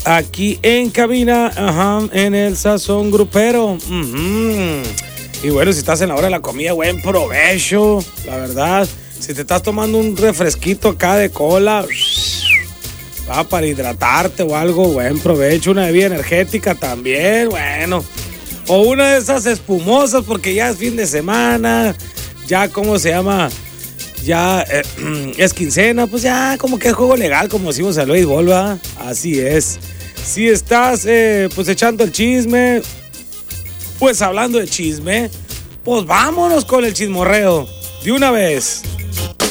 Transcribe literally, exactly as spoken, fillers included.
aquí en cabina, ajá, en el Sazón Grupero. Uh-huh. Y bueno, si estás en la hora de la comida, buen provecho, la verdad. Si te estás tomando un refresquito acá de cola, va para hidratarte o algo, buen provecho. Una bebida energética también, bueno. O una de esas espumosas porque ya es fin de semana, ya, ¿cómo se llama? Ya eh, es quincena, pues ya como que es juego legal, como decimos al béisbol, ¿va? Así es. Si estás eh, pues echando el chisme, pues hablando de chisme, pues vámonos con el chismorreo de una vez.